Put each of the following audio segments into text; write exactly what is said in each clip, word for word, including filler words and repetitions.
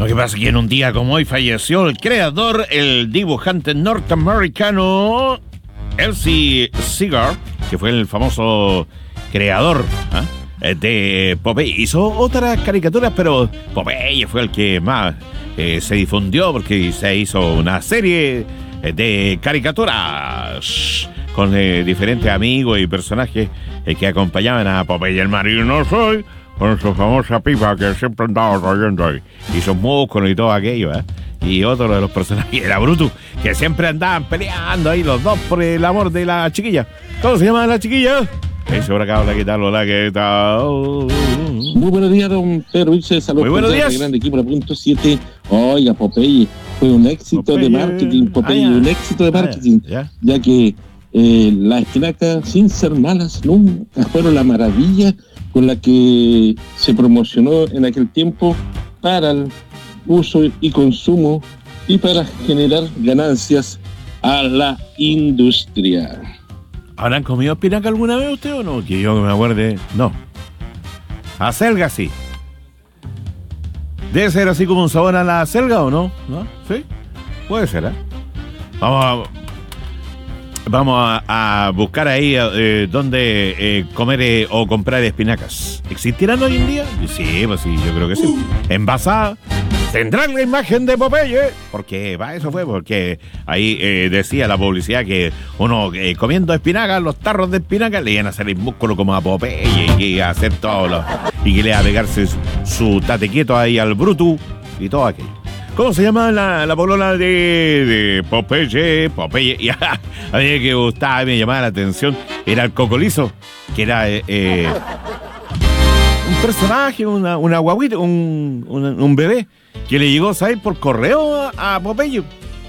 Lo que pasa es que en un día como hoy falleció el creador, el dibujante norteamericano Elsie Segar, que fue el famoso creador ¿eh? de Popeye. Hizo otras caricaturas, pero Popeye fue el que más eh, se difundió porque se hizo una serie de caricaturas con eh, diferentes amigos y personajes eh, que acompañaban a Popeye el marino soy, con su famosa pipa que siempre andaba trayendo ahí, y sus músculos y todo aquello, ¿eh? Y otro de los personajes era Brutus, que siempre andaban peleando ahí los dos por el amor de la chiquilla. ¿Cómo se llama la chiquilla? Eso por acá, hola, ¿qué tal? Hola, ¿qué tal? Muy buenos días, don Pedro Vilche. Saludos. Muy buenos días. Grande equipo, la punto siete. Oiga, Popeye fue un éxito Popeye. de marketing, Popeye, Ah, un éxito de marketing, ah, ya. ya que eh, las espinacas, sin ser malas, nunca fueron la maravilla con la que se promocionó en aquel tiempo para el uso y consumo y para generar ganancias a la industria. ¿Habrán comido espinaca alguna vez usted o no? Que yo me acuerde, no. Acelga sí. ¿Debe ser así como un sabor a la acelga o no? ¿No? ¿Sí? Puede ser, ¿eh? Vamos a... Vamos a, a buscar ahí eh, dónde eh, comer eh, o comprar espinacas. ¿Existirán hoy en día? Sí, pues sí, yo creo que sí. Envasada. Tendrán la imagen de Popeye. Porque, va, eso fue porque ahí eh, decía la publicidad que uno eh, comiendo espinacas, los tarros de espinacas, le iban a hacer el músculo como a Popeye y que iba a hacer todo lo, y que le iba a pegarse su, su tate quieto ahí al Brutus y todo aquello. ¿Cómo se llama la, la polola de, de Popeye? Popeye. Y a, a mí que gustaba, me llamaba la atención, era el Cocolizo, que era eh, eh, un personaje, una, una guaguita, un, un, un bebé, que le llegó a salir por correo a, a Popeye.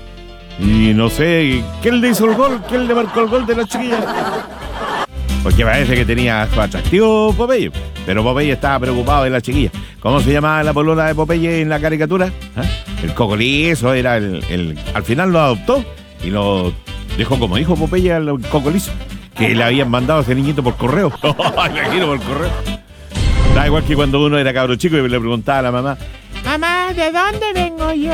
Y no sé, ¿quién le hizo el gol? ¿Quién le marcó el gol de la chiquilla? Porque parece que tenía su atractivo Popeye, pero Popeye estaba preocupado de la chiquilla. ¿Cómo se llamaba la polola de Popeye en la caricatura? ¿Ah? El Cocolizo era el, el... Al final lo adoptó y lo dejó como hijo Popeye al Cocolizo, que le habían mandado a ese niñito por correo. Imagino por correo. Da igual que cuando uno era cabro chico y le preguntaba a la mamá: mamá, ¿de dónde vengo yo?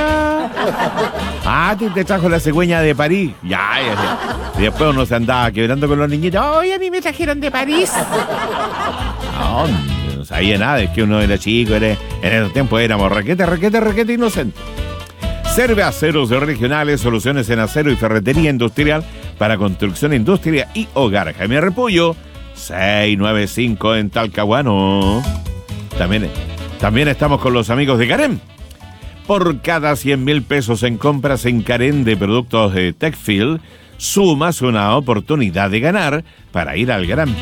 Ah, te, te trajo la cigüeña de París. Ya, ya, ya. Y después uno se andaba quebrando con los niñitos. Oye, a mí me trajeron de París. No, no sabía nada, es que uno era chico, era, en esos tiempos éramos requete, requete, requete inocente. Serve aceros regionales, soluciones en acero y ferretería industrial para construcción, industria y hogar. Jaime Repullo, seiscientos noventa y cinco en Talcahuano. También, también estamos con los amigos de Carem. Por cada cien mil pesos en compras en Carem de productos de Techfield, sumas una oportunidad de ganar para ir al gran